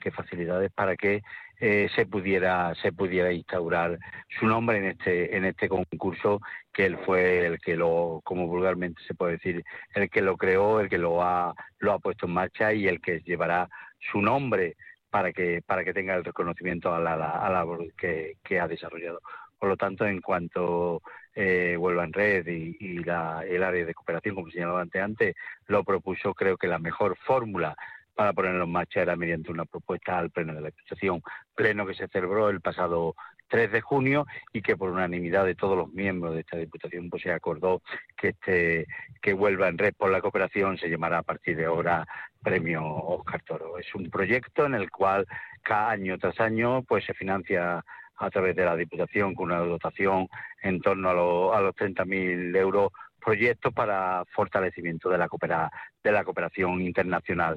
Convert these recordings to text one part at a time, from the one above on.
facilidades para que se pudiera instaurar su nombre en este concurso, que él fue el que como vulgarmente se puede decir, el que lo creó, el que lo ha puesto en marcha y el que llevará su nombre para que tenga el reconocimiento a la labor que ha desarrollado. Por lo tanto, en cuanto Huelva en Red y el área de cooperación, como señalaba antes, lo propuso, creo que la mejor fórmula para ponerlo en marcha era mediante una propuesta al Pleno de la Diputación, pleno que se celebró el pasado 3 de junio y que por unanimidad de todos los miembros de esta Diputación pues se acordó que Huelva en Red por la cooperación se llamará a partir de ahora Premio Óscar Toro. Es un proyecto en el cual cada año tras año pues se financia a través de la Diputación con una dotación en torno a los 30.000 euros, proyectos para fortalecimiento de la cooperación internacional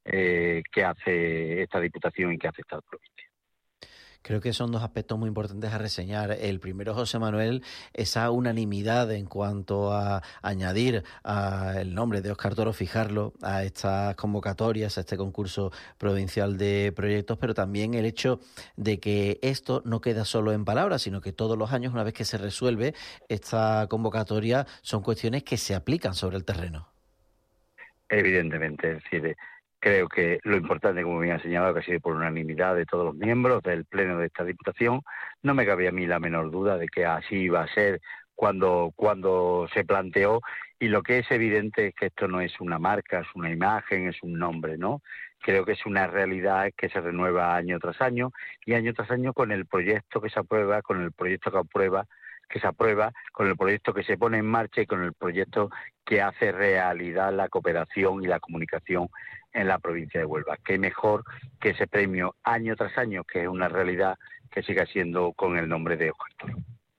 que hace esta Diputación y que hace esta provincia. Creo que son dos aspectos muy importantes a reseñar. El primero, José Manuel, esa unanimidad en cuanto a añadir el nombre de Óscar Toro, fijarlo a estas convocatorias, a este concurso provincial de proyectos, pero también el hecho de que esto no queda solo en palabras, sino que todos los años, una vez que se resuelve esta convocatoria, son cuestiones que se aplican sobre el terreno. Evidentemente, es decir, creo que lo importante, como bien ha señalado, que ha sido por unanimidad de todos los miembros del Pleno de esta Diputación. No me cabía a mí la menor duda de que así iba a ser cuando se planteó, y lo que es evidente es que esto no es una marca, es una imagen, es un nombre, ¿no? Creo que es una realidad que se renueva año tras año y año tras año con el proyecto que se aprueba, con el proyecto que se aprueba, con el proyecto que se pone en marcha y con el proyecto que hace realidad la cooperación y la comunicación en la provincia de Huelva. Qué mejor que ese premio año tras año, que es una realidad, que siga siendo con el nombre de Óscar Toro.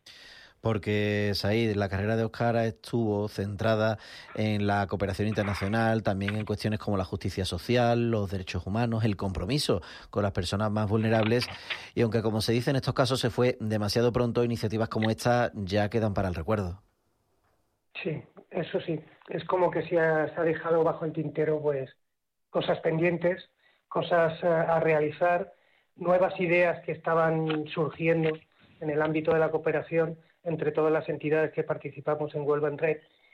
Porque, Saíd, la carrera de Óscar estuvo centrada en la cooperación internacional, también en cuestiones como la justicia social, los derechos humanos, el compromiso con las personas más vulnerables. Y aunque, como se dice en estos casos, se fue demasiado pronto, iniciativas como esta ya quedan para el recuerdo. Sí, eso sí. Es como que se ha dejado bajo el tintero pues cosas pendientes, cosas a realizar, nuevas ideas que estaban surgiendo en el ámbito de la cooperación entre todas las entidades que participamos en Huelva en Red,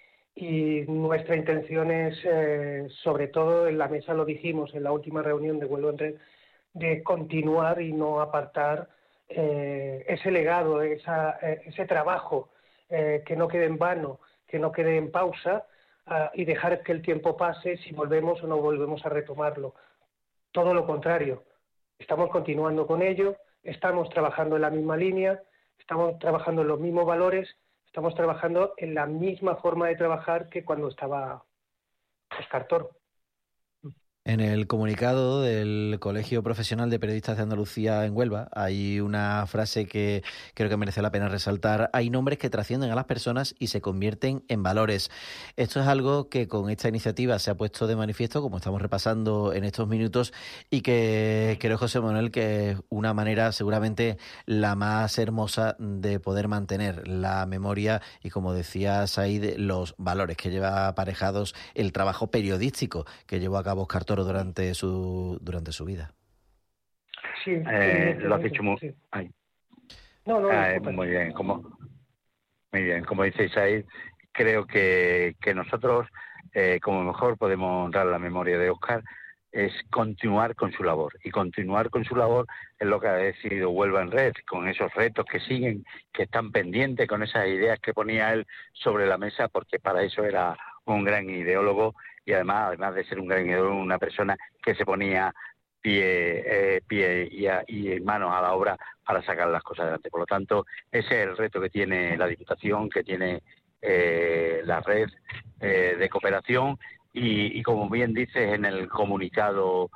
y nuestra intención es, sobre todo en la mesa lo dijimos en la última reunión de Huelva en Red, de continuar y no apartar ese legado, ese trabajo, que no quede en vano, que no quede en pausa, y dejar que el tiempo pase si volvemos o no volvemos a retomarlo. Todo lo contrario, estamos continuando con ello, estamos trabajando en la misma línea, estamos trabajando en los mismos valores, estamos trabajando en la misma forma de trabajar que cuando estaba Óscar Toro. En el comunicado del Colegio Profesional de Periodistas de Andalucía en Huelva hay una frase que creo que merece la pena resaltar. Hay nombres que trascienden a las personas y se convierten en valores. Esto es algo que con esta iniciativa se ha puesto de manifiesto, como estamos repasando en estos minutos, y que creo, José Manuel, que es una manera seguramente la más hermosa de poder mantener la memoria y, como decía Saíd, los valores que lleva aparejados el trabajo periodístico que llevó a cabo Óscar Toro durante su vida. Sí, lo has dicho muy, sí. ay. No, muy bien, como dice Isaías, creo que nosotros, como mejor podemos honrar la memoria de Óscar, es continuar con su labor, y continuar con su labor es lo que ha decidido Huelva en Red, con esos retos que siguen, que están pendientes, con esas ideas que ponía él sobre la mesa, porque para eso era un gran ideólogo, y además de ser un gran ideólogo, una persona que se ponía pie y manos a la obra para sacar las cosas adelante. Por lo tanto, ese es el reto que tiene la Diputación, que tiene la red de cooperación, y como bien dices en el comunicado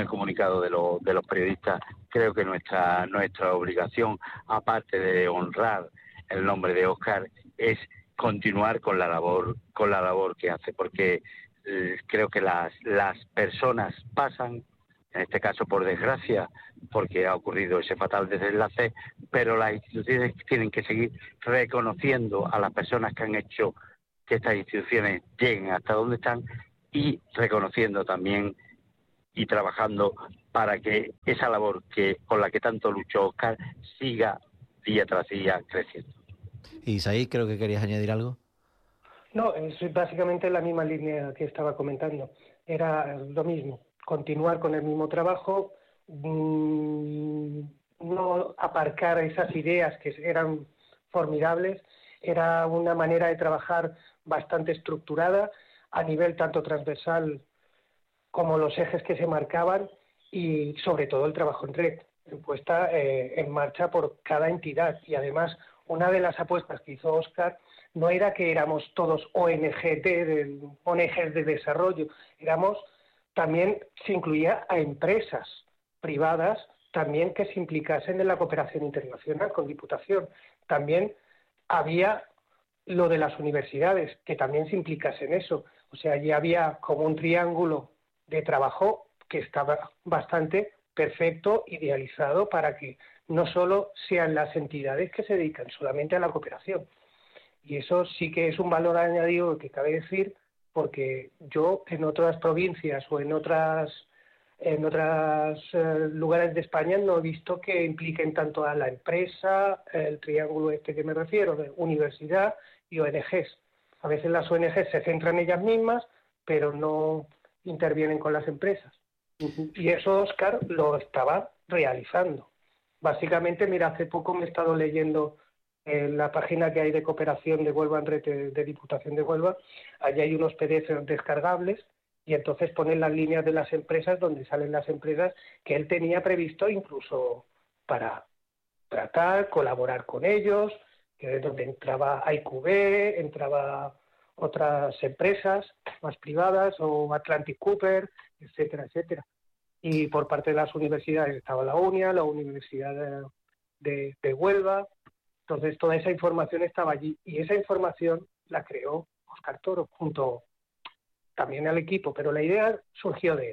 de los periodistas, creo que nuestra obligación, aparte de honrar el nombre de Óscar, es continuar con la labor que hace, porque creo que las personas pasan, en este caso por desgracia, porque ha ocurrido ese fatal desenlace, pero las instituciones tienen que seguir reconociendo a las personas que han hecho que estas instituciones lleguen hasta donde están, y reconociendo también y trabajando para que esa labor con la que tanto luchó Óscar siga día tras día creciendo. Y Said, creo que querías añadir algo. No, es básicamente la misma línea que estaba comentando. Era lo mismo, continuar con el mismo trabajo, no aparcar esas ideas que eran formidables. Era una manera de trabajar bastante estructurada a nivel tanto transversal como los ejes que se marcaban, y sobre todo el trabajo en red, puesta en marcha por cada entidad. Y además, una de las apuestas que hizo Óscar no era que éramos todos ONGs de desarrollo, también se incluía a empresas privadas también que se implicasen en la cooperación internacional con Diputación. También había lo de las universidades, que también se implicasen en eso. O sea, allí había como un triángulo de trabajo que estaba bastante perfecto, idealizado, para que no solo sean las entidades que se dedican solamente a la cooperación. Y eso sí que es un valor añadido que cabe decir, porque yo en otras provincias o en otros lugares de España no he visto que impliquen tanto a la empresa, el triángulo que me refiero, de universidad y ONGs. A veces las ONGs se centran en ellas mismas, pero no intervienen con las empresas. Y eso Óscar lo estaba realizando. Básicamente, mira, hace poco me he estado leyendo en la página que hay de cooperación de Huelva en red de Diputación de Huelva. Allí hay unos PDF descargables y entonces ponen las líneas de las empresas, donde salen las empresas que él tenía previsto incluso para tratar, colaborar con ellos, que es donde entraba IQB, entraba otras empresas más privadas, o Atlantic Cooper, etcétera, etcétera. Y por parte de las universidades estaba la UNIA, la Universidad de Huelva. Entonces toda esa información estaba allí, y esa información la creó Óscar Toro junto también al equipo, pero la idea surgió de él.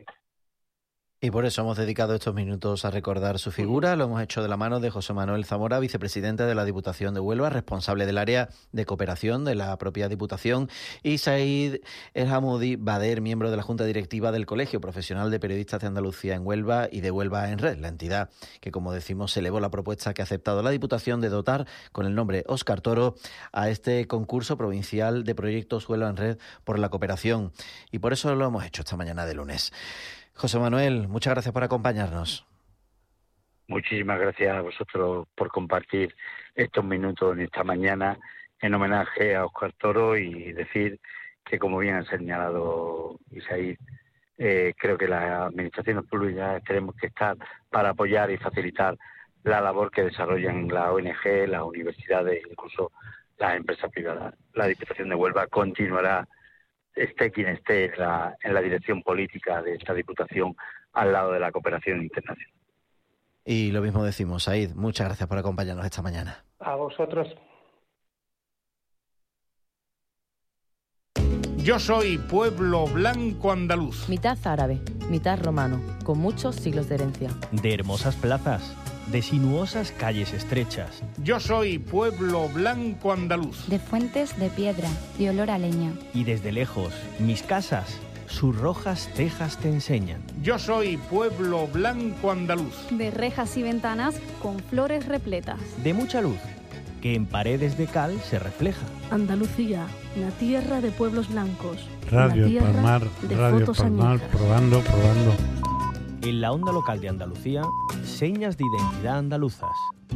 Y por eso hemos dedicado estos minutos a recordar su figura. Lo hemos hecho de la mano de José Manuel Zamora, vicepresidente de la Diputación de Huelva, responsable del área de cooperación de la propia Diputación, y Said El Hamoudi Bader, miembro de la Junta Directiva del Colegio Profesional de Periodistas de Andalucía en Huelva y de Huelva en Red, la entidad que, como decimos, elevó la propuesta que ha aceptado la Diputación de dotar con el nombre Óscar Toro a este concurso provincial de proyectos Huelva en Red por la cooperación. Y por eso lo hemos hecho esta mañana de lunes. José Manuel, muchas gracias por acompañarnos. Muchísimas gracias a vosotros por compartir estos minutos en esta mañana en homenaje a Óscar Toro, y decir que, como bien ha señalado Isaí, creo que las administraciones públicas tenemos que estar para apoyar y facilitar la labor que desarrollan las ONG, las universidades, incluso las empresas privadas. La Diputación de Huelva continuará, esté quien esté en la dirección política de esta Diputación, al lado de la cooperación internacional. Y lo mismo decimos, Said, muchas gracias por acompañarnos esta mañana. A vosotros. Yo soy pueblo blanco andaluz. Mitad árabe, mitad romano, con muchos siglos de herencia. De hermosas plazas, de sinuosas calles estrechas. Yo soy pueblo blanco andaluz. De fuentes de piedra y olor a leña. Y desde lejos, mis casas, sus rojas tejas te enseñan. Yo soy pueblo blanco andaluz. De rejas y ventanas con flores repletas. De mucha luz, que en paredes de cal se refleja. Andalucía, la tierra de pueblos blancos. Radio Palmar, Radio Palmar, probando. En la onda local de Andalucía, señas de identidad andaluzas.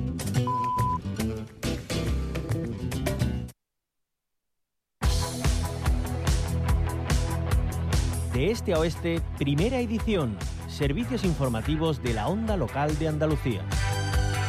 De este a oeste, primera edición. Servicios informativos de la onda local de Andalucía.